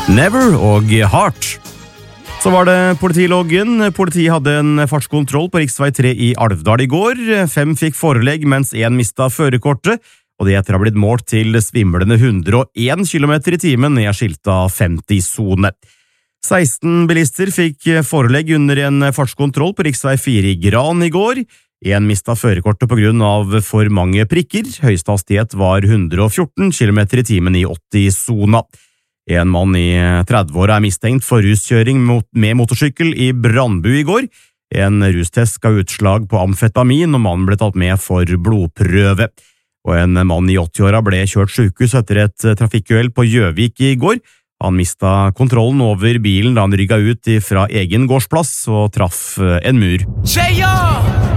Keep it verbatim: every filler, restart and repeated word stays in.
Never og Heart. Så var det politiloggen. Politiet hadde en fartskontroll på riksvei tre i Alvdal i går. Fem fikk forelegg, mens en mistet førerkortet, og det etter å ha blitt målt til svimlende hundre og en kilometer i timen ned skilta femti-sone. seksten bilister fikk forelegg under en fartskontroll på riksvei fire i Gran i går. En mistet førerkortet på grunn av for mange prikker. Høyeste hastighet var hundre og fjorten kilometer i timen i åtti-sona. En mann i tredve-åra er mistenkt for ruskjøring med motorsykkel i Brandbu i går. En rustest ga utslag på amfetamin, og mannen ble tatt med for blodprøve. Og en mann i åtti-åra ble kjørt sykehus etter et trafikkuhell på Gjøvik i går. Han mistet kontrollen over bilen da han rygget ut fra egen gårdsplass og traff en mur.